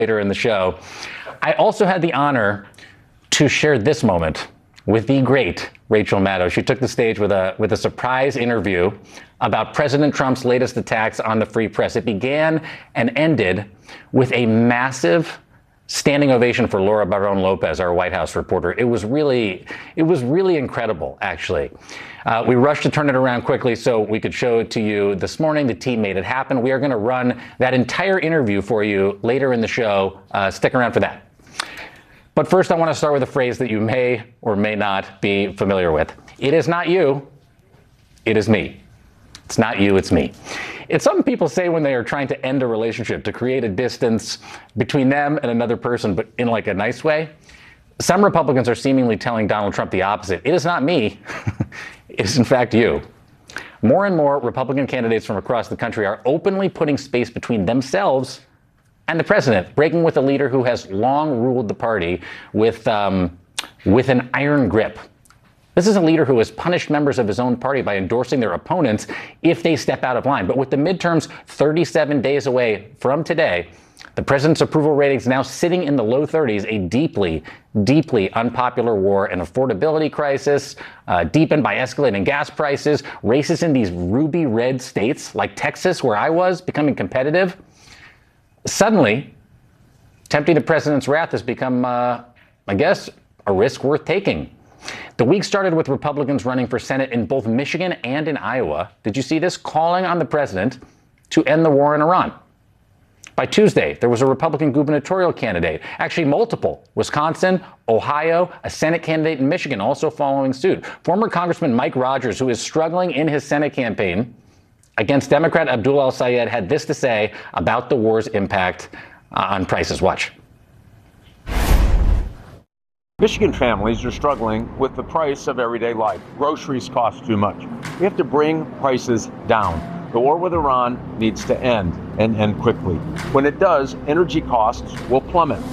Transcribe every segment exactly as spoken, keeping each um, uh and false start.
later in the show. I also had the honor to share this moment with the great Rachel Maddow. She took the stage with a with a surprise interview about President Trump's latest attacks on the free press. It began and ended with a massive standing ovation for Laura Barron Lopez, our White House reporter. It was really, it was really incredible, actually. Uh, we rushed to turn it around quickly so we could show it to you this morning. The team made it happen. We are going to run that entire interview for you later in the show. Uh, stick around for that. But first, I want to start with a phrase that you may or may not be familiar with. It is not you, it is me. It's not you, it's me. It's something people say when they are trying to end a relationship, to create a distance between them and another person, but in like a nice way. Some Republicans are seemingly telling Donald Trump the opposite. It is not me, it is in fact you. More and more Republican candidates from across the country are openly putting space between themselves and the president, breaking with a leader who has long ruled the party with, um, with an iron grip. This is a leader who has punished members of his own party by endorsing their opponents if they step out of line. But with the midterms thirty-seven days away from today, the president's approval ratings now sitting in the low thirties, a deeply, deeply unpopular war, an affordability crisis, uh, deepened by escalating gas prices, races in these ruby red states like Texas, where I was, becoming competitive. Suddenly, tempting the president's wrath has become, uh, I guess, a risk worth taking. The week started with Republicans running for Senate in both Michigan and in Iowa. Did you see this? Calling on the president to end the war in Iran. By Tuesday, there was a Republican gubernatorial candidate, actually multiple, Wisconsin, Ohio, a Senate candidate in Michigan also following suit. Former Congressman Mike Rogers, who is struggling in his Senate campaign against Democrat Abdul El-Sayed, had this to say about the war's impact on prices. Watch. Michigan families are struggling with the price of everyday life. Groceries cost too much. We have to bring prices down. The war with Iran needs to end, and end quickly. When it does, energy costs will plummet.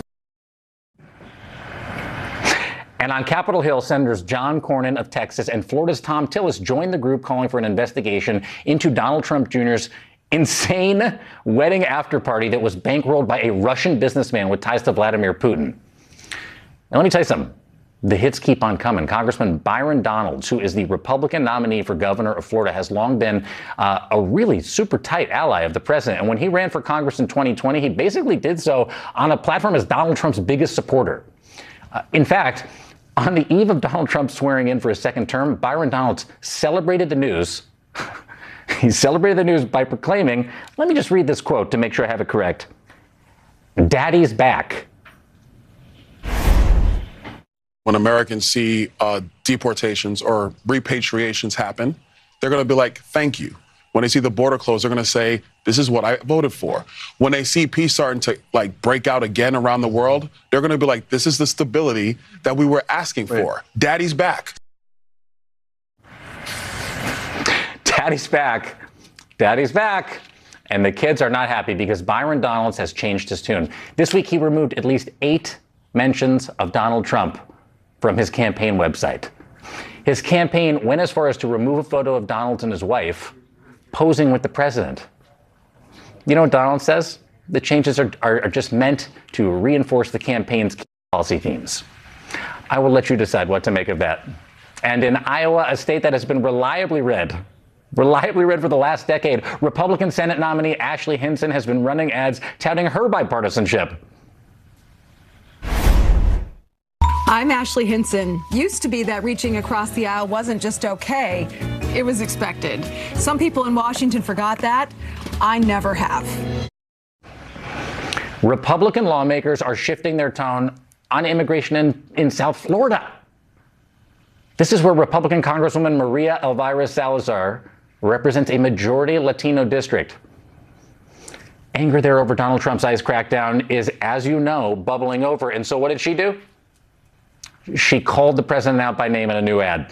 And on Capitol Hill, Senators John Cornyn of Texas and Florida's Thom Tillis joined the group calling for an investigation into Donald Trump Junior's insane wedding after party that was bankrolled by a Russian businessman with ties to Vladimir Putin. Now, let me tell you something. The hits keep on coming. Congressman Byron Donalds, who is the Republican nominee for governor of Florida, has long been uh, a really super tight ally of the president. And when he ran for Congress in twenty twenty, he basically did so on a platform as Donald Trump's biggest supporter. Uh, in fact, on the eve of Donald Trump swearing in for his second term, Byron Donalds celebrated the news. He celebrated the news by proclaiming, let me just read this quote to make sure I have it correct. "Daddy's back." When Americans see uh, deportations or repatriations happen, they're going to be like, thank you. When they see the border closed, they're going to say, this is what I voted for. When they see peace starting to like break out again around the world, they're going to be like, this is the stability that we were asking Wait. for. Daddy's back. Daddy's back. Daddy's back. And the kids are not happy because Byron Donalds has changed his tune. This week, he removed at least eight mentions of Donald Trump from his campaign website. His campaign went as far as to remove a photo of Donald and his wife posing with the president. You know what Donald says? The changes are, are, are just meant to reinforce the campaign's policy themes. I will let you decide what to make of that. And in Iowa, a state that has been reliably red, reliably red for the last decade, Republican Senate nominee Ashley Hinson has been running ads touting her bipartisanship. I'm Ashley Hinson. Used to be that reaching across the aisle wasn't just okay, it was expected. Some people in Washington forgot that. I never have. Republican lawmakers are shifting their tone on immigration in, in South Florida. This is where Republican Congresswoman Maria Elvira Salazar represents a majority Latino district. Anger there over Donald Trump's ICE crackdown is, as you know, bubbling over. And so what did she do? She called the president out by name in a new ad.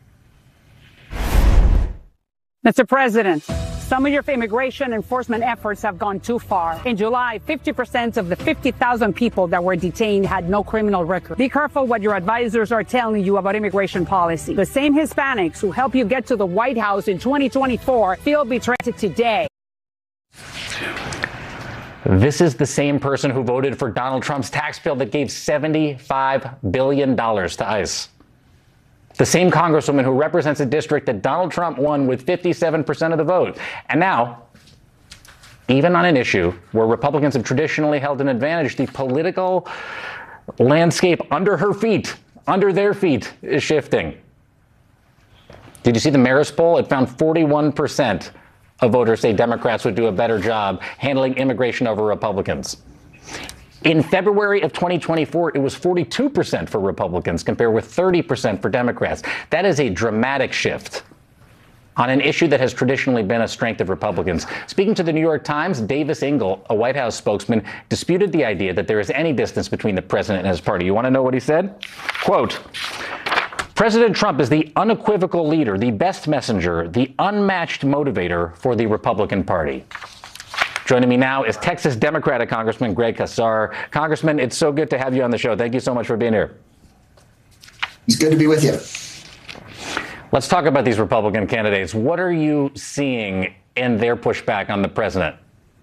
Mister President, some of your immigration enforcement efforts have gone too far. In July, fifty percent of the fifty thousand people that were detained had no criminal record. Be careful what your advisors are telling you about immigration policy. The same Hispanics who helped you get to the White House in twenty twenty-four feel betrayed today. This is the same person who voted for Donald Trump's tax bill that gave seventy-five billion dollars to ICE. The same congresswoman who represents a district that Donald Trump won with fifty-seven percent of the vote. And now, even on an issue where Republicans have traditionally held an advantage, the political landscape under her feet, under their feet, is shifting. Did you see the Marist poll? It found forty-one percent of voters say Democrats would do a better job handling immigration over Republicans. In February of twenty twenty-four, it was forty-two percent for Republicans compared with thirty percent for Democrats. That is a dramatic shift on an issue that has traditionally been a strength of Republicans. Speaking to the New York Times, Davis Ingle, a White House spokesman, disputed the idea that there is any distance between the president and his party. You want to know what he said? Quote, President Trump is the unequivocal leader, the best messenger, the unmatched motivator for the Republican Party. Joining me now is Texas Democratic Congressman Greg Casar. Congressman, it's so good to have you on the show. Thank you so much for being here. It's good to be with you. Let's talk about these Republican candidates. What are you seeing in their pushback on the president?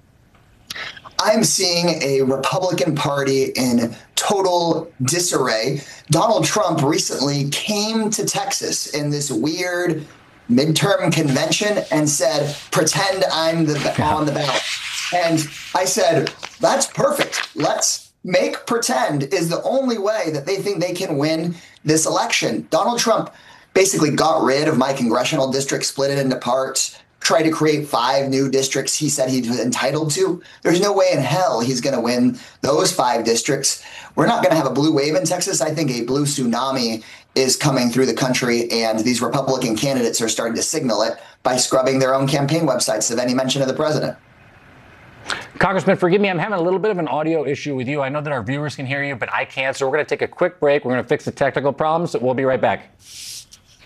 I'm seeing a Republican Party in total disarray. Donald Trump recently came to Texas in this weird midterm convention and said, pretend I'm the, on the ballot. And I said, that's perfect. Let's make pretend is the only way that they think they can win this election. Donald Trump basically got rid of my congressional district, split it into parts, tried to create five new districts he said he's entitled to. There's no way in hell he's going to win those five districts. We're not going to have a blue wave in Texas. I think a blue tsunami is coming through the country, and these Republican candidates are starting to signal it by scrubbing their own campaign websites of any mention of the president. Congressman, forgive me, I'm having a little bit of an audio issue with you. I know that our viewers can hear you, but I can't, so we're going to take a quick break. We're going to fix the technical problems. We'll be right back.